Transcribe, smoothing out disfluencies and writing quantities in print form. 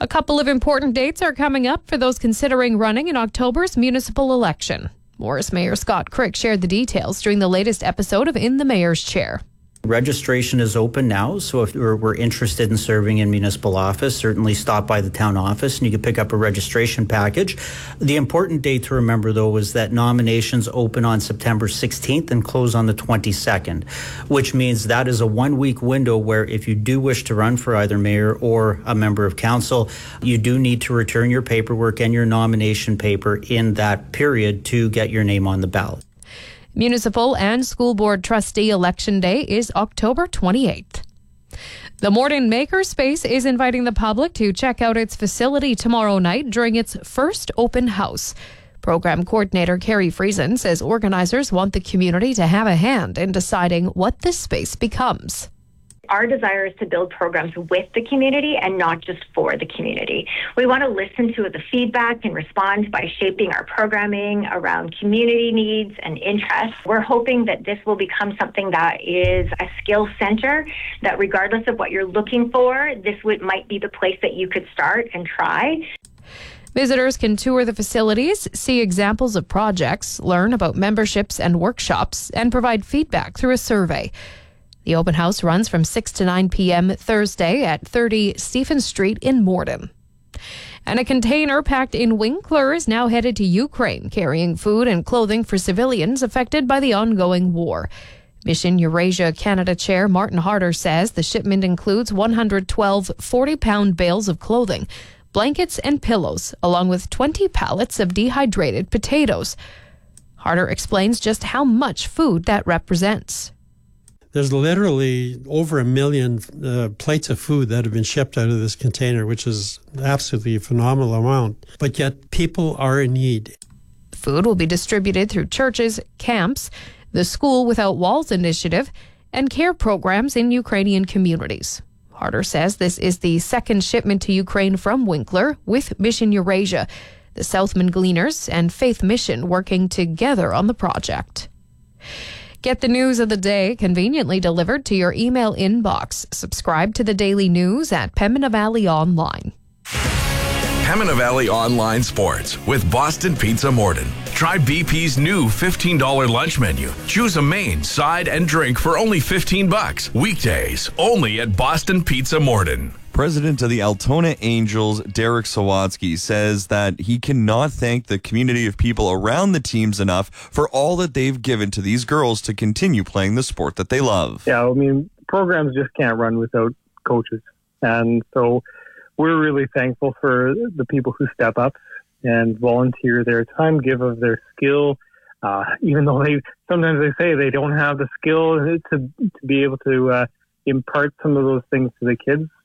A couple of important dates are coming up for those considering running in October's municipal election. Morris Mayor Scott Crick shared the details during the latest episode of In the Mayor's Chair. Registration is open now, so if we're interested in serving in municipal office, certainly stop by the town office and you can pick up a registration package. The important date to remember, though, is that nominations open on September 16th and close on the 22nd, which means that is a one-week window where if you do wish to run for either mayor or a member of council, you do need to return your paperwork and your nomination paper in that period to get your name on the ballot. Municipal and School Board Trustee Election Day is October 28th. The Morden Makerspace is inviting the public to check out its facility tomorrow night during its first open house. Program coordinator Carrie Friesen says organizers want the community to have a hand in deciding what this space becomes. Our desire is to build programs with the community and not just for the community. We want to listen to the feedback and respond by shaping our programming around community needs and interests. We're hoping that this will become something that is a skill center, that regardless of what you're looking for, might be the place that you could start and try. Visitors can tour the facilities, see examples of projects, learn about memberships and workshops, and provide feedback through a survey. The open house runs from 6 to 9 p.m. Thursday at 30 Stephen Street in Morden. And a container packed in Winkler is now headed to Ukraine, carrying food and clothing for civilians affected by the ongoing war. Mission Eurasia Canada Chair Martin Harder says the shipment includes 112 40-pound bales of clothing, blankets and pillows, along with 20 pallets of dehydrated potatoes. Harder explains just how much food that represents. There's literally over 1 million plates of food that have been shipped out of this container, which is absolutely a phenomenal amount. But yet people are in need. Food will be distributed through churches, camps, the School Without Walls initiative, and care programs in Ukrainian communities. Harder says this is the second shipment to Ukraine from Winkler with Mission Eurasia, the Southman Gleaners, and Faith Mission working together on the project. Get the news of the day conveniently delivered to your email inbox. Subscribe to the Daily News at Pembina Valley Online. Pembina Valley Online Sports with Boston Pizza Morden. Try BP's new $15 lunch menu. Choose a main, side, and drink for only $15. Weekdays, only at Boston Pizza Morden. President of the Altona Angels, Derek Sawatsky, says that he cannot thank the community of people around the teams enough for all that they've given to these girls to continue playing the sport that they love. Yeah, I mean, programs just can't run without coaches. And so we're really thankful for the people who step up and volunteer their time, give of their skill, even though sometimes they say they don't have the skill to be able to impart some of those things to the kids.